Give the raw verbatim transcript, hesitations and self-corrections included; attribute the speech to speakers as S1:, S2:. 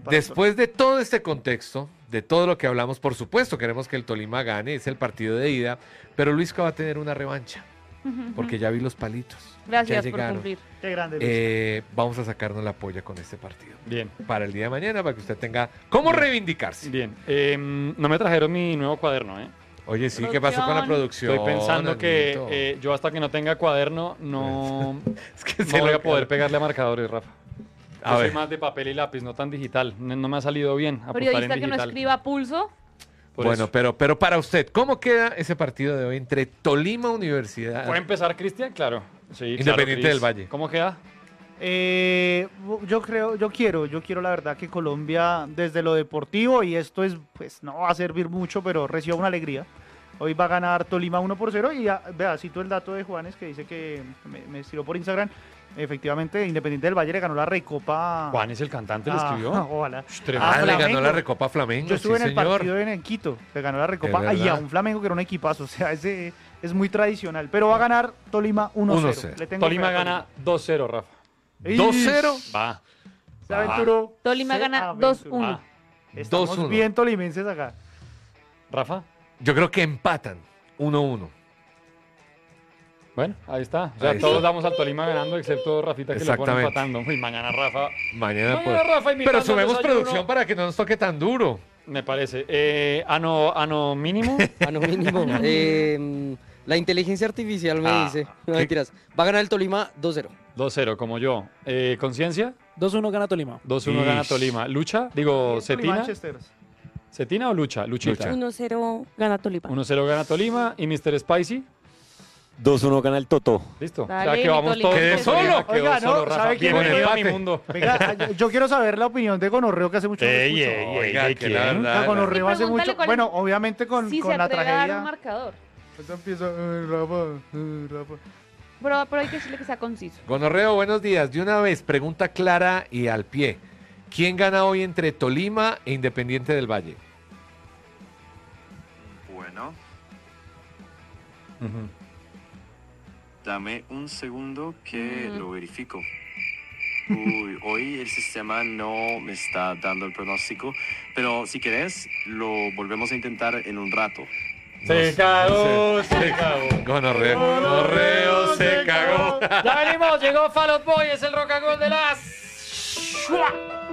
S1: para
S2: Después de todo este contexto, de todo lo que hablamos, por supuesto queremos que el Tolima gane, es el partido de ida, pero Luisca va a tener una revancha, porque ya vi los palitos.
S3: Gracias
S2: ya
S3: por
S2: llegaron.
S3: cumplir.
S1: Qué grande, Luis.
S2: Eh, vamos a sacarnos la polla con este partido.
S4: Bien.
S2: Para el día de mañana, para que usted tenga cómo reivindicarse.
S4: Bien. Eh, no me trajeron mi nuevo cuaderno, ¿eh?
S2: Oye, sí, ¿qué pasó con la producción?
S4: Estoy pensando que
S2: Anito?
S4: eh, yo hasta que no tenga cuaderno no,
S2: Es que
S4: no
S2: se
S4: voy
S2: lo-
S4: a poder pegarle a marcadores, Rafa.
S2: A
S4: Yo
S2: ver.
S4: soy más de papel y lápiz, no tan digital. No, no me ha salido bien apostar en
S3: Periodista que no
S4: digital.
S3: escriba a pulso.
S4: Por
S2: Bueno,
S4: eso.
S2: pero, pero para usted, ¿cómo queda ese partido de hoy entre Tolima Universidad?
S4: ¿Puede empezar, Cristian? Claro. Sí,
S2: Independiente
S4: claro,
S2: del
S4: Cris.
S2: Valle.
S4: ¿Cómo queda?
S1: Eh, yo creo, yo quiero, yo quiero la verdad que Colombia desde lo deportivo, y esto es, pues no va a servir mucho, pero reciba una alegría. Hoy va a ganar Tolima uno por cero y ya, vea, cito el dato de Juanes que dice que me, me escribió por Instagram. Efectivamente, Independiente del Valle le ganó la Recopa.
S4: Juan es el cantante, ¿le
S1: Ah,
S4: escribió?
S1: ojalá.
S4: Sh, tremendo.
S2: Ah,
S1: a
S2: le ganó
S1: Flamengo.
S2: la Recopa Flamengo,
S1: Yo estuve
S2: sí,
S1: en el
S2: señor.
S1: partido en, en Quito, le ganó la Recopa
S2: Es
S1: y a
S2: verdad.
S1: un Flamengo que era un equipazo, o sea, ese es muy tradicional, pero va a ganar Tolima uno cero.
S2: uno cero.
S1: Le tengo
S4: Tolima
S1: fe a
S4: gana dos cero, Rafa.
S2: dos cero.
S4: Va.
S1: Se aventuró.
S3: Tolima
S1: Se
S3: gana
S1: aventuró.
S3: dos uno.
S4: Ah,
S1: Estamos
S2: dos uno.
S1: bien tolimenses acá.
S4: Rafa.
S2: Yo creo que empatan uno uno.
S4: Bueno, ahí está. O sea,
S2: Ahí
S4: todos
S2: está.
S4: damos al Tolima ganando, excepto Rafita que le pone
S2: Exactamente.
S4: empatando. Uy, mañana Rafa.
S2: Mañana,
S4: Mañana
S2: pues.
S4: Rafa imitando
S2: Pero
S4: el
S2: subimos
S4: desayuno.
S2: producción para que no nos toque tan duro.
S4: Me parece. Eh, ano, ano mínimo.
S5: A lo mínimo. Eh, la inteligencia artificial me
S4: Ah,
S5: dice. No, mentiras. Va a ganar el Tolima dos cero.
S4: dos cero, como yo. Eh, ¿Conciencia?
S6: dos uno gana Tolima.
S4: dos uno gana
S2: Ish.
S4: Tolima. ¿Lucha? Digo,
S1: Bien,
S4: ¿Cetina?
S1: Tolimanchesters.
S4: ¿Cetina o Lucha? Luchita.
S2: Lucha.
S3: uno cero gana Tolima.
S4: uno cero gana Tolima. ¿Y mister Spicy?
S7: dos uno gana el Toto.
S4: Listo.
S3: Dale,
S4: o sea que
S3: mi
S4: vamos
S3: Tolima.
S4: todos.
S2: Quede
S4: con
S2: solo.
S4: Tolima, quedó
S1: Oiga, no,
S4: solo, Rafa.
S1: ¿sabe quién
S4: Bienvenido
S2: me-
S4: a mi mundo.
S1: Venga, yo, yo quiero saber la opinión de Gonorreo, que hace mucho no lo
S4: Ey,
S1: escucho.
S4: ey, ey,
S2: Oiga,
S4: ¿de
S2: que la
S4: quién?
S2: verdad-
S1: Ah, Gonorreo hace
S3: Pregúntale
S1: mucho.
S3: cuál-
S1: Bueno, obviamente con,
S3: Si
S1: con
S3: se
S1: la
S3: atreve a dar
S1: tragedia.
S3: un marcador.
S1: Entonces empieza, "Eh, Rafa, eh, Rafa".
S3: Pero, pero hay que decirle que sea conciso.
S2: Gonorreo, buenos días. De una vez, pregunta clara y al pie. ¿Quién gana hoy entre Tolima e Independiente del Valle?
S8: Bueno,
S4: Ujú.
S8: dame un segundo que lo verifico. Uy, hoy el sistema no me está dando el pronóstico, pero si querés, lo volvemos a intentar en un rato.
S4: Se cagó, se cagó.
S2: Gonorreo. Gonorreo se cagó.
S4: Ya venimos, llegó Fall Out Boy, es el rock and roll de las...